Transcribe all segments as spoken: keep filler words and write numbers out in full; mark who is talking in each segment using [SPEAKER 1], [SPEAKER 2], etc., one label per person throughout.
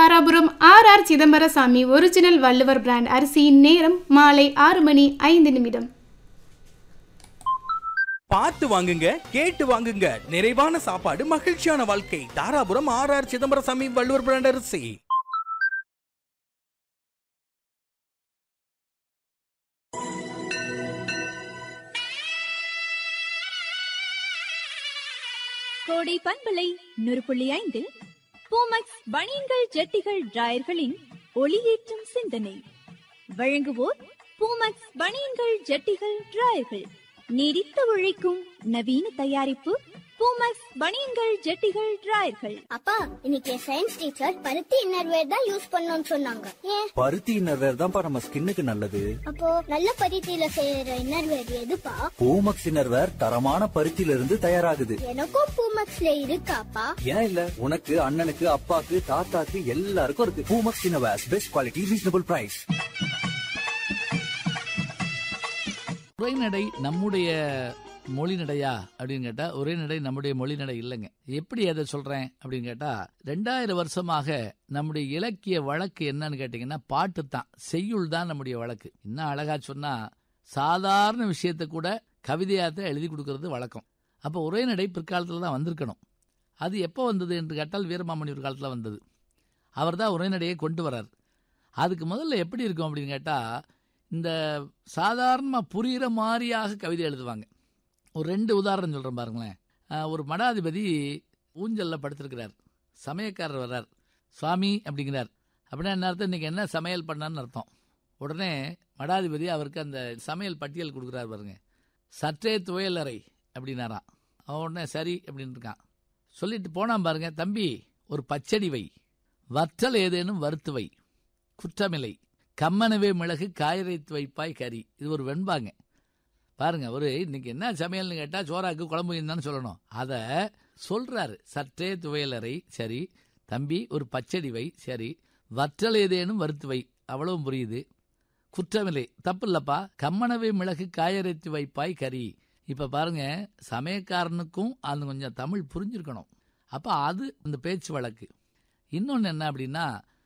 [SPEAKER 1] Dharapuram R R Chidambarasamy original Valluvar brand அரிசியின் நேரம் மாலை ஆறு மணி ஐந்து நிமிடம்.
[SPEAKER 2] பார்த்து வாங்குங்க, கேட்டு வாங்குங்க. நிறைவான சாப்பாடு, மகிழ்ச்சியான வாழ்க்கை. Dharapuram R R Chidambarasamy Valluvar brand அரிசி.
[SPEAKER 3] கோடை பண்பலை நூறு புள்ளி ஐந்து பூமக்ஸ் பனியன்கள் ஜட்டிகள் டிராயர்களின் ஒளியேற்றும் சிந்தனை வழங்குவோர் பூமக்ஸ் பனியன்கள் ஜட்டிகள் டிராயர்கள். நீடித்து உழைக்கும் நவீன தயாரிப்பு பூமக்ஸ் பனியன்கள் ஜட்டிகள் டிராயர்கள்.
[SPEAKER 4] அப்பா, இன்னைக்கு சயின்ஸ் டீச்சர் பருத்தி இன்னர்வேர் தான் யூஸ் பண்ணணும்னு சொன்னாங்க. ஏன்?
[SPEAKER 5] பருத்தி இன்னர்வேர் தான்ப்பா நம்ம ஸ்கின்னுக்கு நல்லது.
[SPEAKER 4] அப்போ நல்ல பருத்தியில செய்யற இன்னர்வேர் எதுப்பா?
[SPEAKER 5] பூமக்ஸ் இன்னர்வேர் தரமான பருத்தியில இருந்து தயாராகுது.
[SPEAKER 4] எனக்கும் பூமக்ஸ்ல இருக்காப்பா.
[SPEAKER 5] ஏன் இல்ல, உனக்கு அண்ணனுக்கு அப்பாக்கு தாத்தாக்கு எல்லாருக்கும் இருக்கு. Poomex innerwear, best quality, reasonable price.
[SPEAKER 6] உரைநடை நம்முடைய மொழி நடையா அப்படின்னு கேட்டா உரைநடை நம்முடைய மொழி நடை இல்லைங்க. எப்படி அதை சொல்றேன் அப்படின்னு கேட்டா, ரெண்டாயிரம் வருஷமாக நம்முடைய இலக்கிய வழக்கு என்னன்னு கேட்டீங்கன்னா பாட்டு தான், செய்யுள் தான் நம்முடைய வழக்கு. இன்னும் அழகா சொன்னா சாதாரண விஷயத்தை கூட கவிதையாத்த எழுதி கொடுக்கறது வழக்கம். அப்போ உரைநடை பிற்காலத்தில் தான் வந்திருக்கணும். அது எப்போ வந்தது என்று கேட்டால் வீரமாமணி ஒரு காலத்தில் வந்தது. அவர் தான் உரைநடையை கொண்டு வர்றார். அதுக்கு முதல்ல எப்படி இருக்கும் அப்படின்னு கேட்டா, இந்த சாதாரணமாக புரிகிற மாதிரியாக கவிதை எழுதுவாங்க. ஒரு ரெண்டு உதாரணம் சொல்கிறேன் பாருங்களேன். ஒரு மடாதிபதி ஊஞ்சலில் படுத்திருக்கிறார். சமயக்காரர் வர்றார். சுவாமி அப்படிங்கிறார். அப்படின்னா என்ன அர்த்தம்? இன்றைக்கி என்ன சமையல் பண்ணான்னு அர்த்தம். உடனே மடாதிபதி அவருக்கு அந்த சமையல் பட்டியல் கொடுக்குறாரு பாருங்க. சற்றே துவையலறை அப்படின்னாராம். அவன் உடனே சரி அப்படின்னு இருக்கான். சொல்லிட்டு போனான் பாருங்க. தம்பி, ஒரு பச்சடி வை, வற்றல் ஏதேனும் வறுத்து வை, குற்றமில்லை, கம்மனவே மிளகு காயரைத்து வைப்பாய் கறி. இது ஒரு வெண்பாங்க பாருங்க. ஒரு இன்னைக்கு என்ன சமையல்னு கேட்டால் சோறாக்கு குழம்பு இருந்தான்னு சொல்லணும். அதை சொல்றாரு. சற்றே துவையலறை சரி, தம்பி ஒரு பச்சடி வை சரி, வற்றல் ஏதேனும் வறுத்து வை, அவ்வளவும் புரியுது, குற்றமில்லை, தப்பு இல்லப்பா, கம்மனவே மிளகு காயரைத்து வைப்பாய் கறி. இப்ப பாருங்க, சமயக்காரனுக்கும் அது கொஞ்சம் தமிழ் புரிஞ்சிருக்கணும். அப்ப அது அந்த பேச்சு வழக்கு. இன்னொன்னு என்ன அப்படின்னா,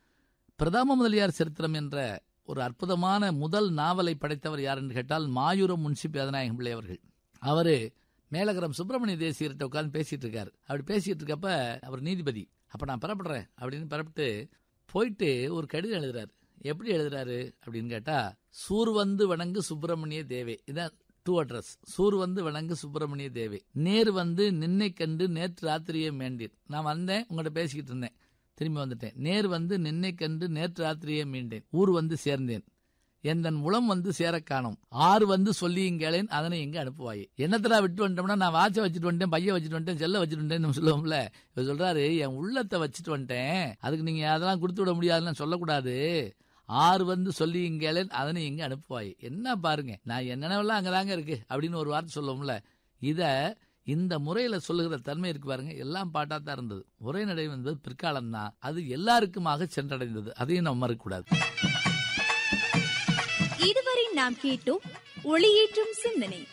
[SPEAKER 6] பிரதம முதலியார் சரித்திரம் என்ற ஒரு அற்புதமான முதல் நாவலை படைத்தவர் யார் என்று கேட்டால் மாயூரம் முன்சி வேதநாயகம் பிள்ளை அவர்கள். அவரு மேலகரம் சுப்பிரமணிய தேசியர்கிட்ட உட்கார்ந்து பேசிட்டு இருக்காரு. அப்படி பேசிட்டு இருக்கப்ப அவர் நீதிபதி. அப்ப நான் பெறப்படுறேன் அப்படின்னு பெறப்பட்டு போயிட்டு ஒரு கடிதம் எழுதுறாரு. எப்படி எழுதுறாரு அப்படின்னு கேட்டா, சூர் வந்து வணங்கு சுப்பிரமணிய தேவே, இதான் டூ அட்ரஸ். சூர் வந்து வணங்கு சுப்பிரமணிய தேவே, நேர் வந்து நின்னை கண்டு நேற்று ராத்திரியே மேண்டீர். நான் வந்தேன், உங்கள்கிட்ட பேசிக்கிட்டு இருந்தேன், திரும்பி வந்துட்டேன். நேர் வந்து நின்னை கண்டு நேற்று ராத்திரியே மீண்டேன், ஊர் வந்து சேர்ந்தேன், எந்தன் உளம் வந்து சேர காணும், ஆறு வந்து சொல்லியுங்களேன் அதனை எங்க அனுப்புவாயே. என்னத்தடா விட்டு வந்துட்டோம்னா, நான் வாட்சை வச்சுட்டு வந்துட்டேன், பைய வச்சுட்டு வந்துட்டேன், செல்ல வச்சுட்டு வந்துட்டேன் சொல்லுவோம்ல. இவர் சொல்றாரு, என் உள்ளத்தை வச்சுட்டு வந்துட்டேன், அதுக்கு நீங்க அதெல்லாம் கொடுத்து விட முடியாதுன்னு சொல்லக்கூடாது, ஆறு வந்து சொல்லியுங்களேன் அதனை எங்க அனுப்புவாயே. என்ன பாருங்க, நான் என்னென்னவெல்லாம் அங்கதாங்க இருக்கு அப்படின்னு ஒரு வார்த்தை சொல்லுவோம்ல. இத இந்த முறையில சொல்லுகிற தன்மை இருக்கு பாருங்க. எல்லாம் பாட்டா தான் இருந்தது. உரைநடை என்பது பிற்காலம் தான். அது எல்லாருக்குமாக சென்றடைந்தது. அதையும் நம்ம மறக்கக்கூடாது.
[SPEAKER 3] இதுவரை நாம் கேட்டோம் ஒளியேற்றும் சிந்தனை.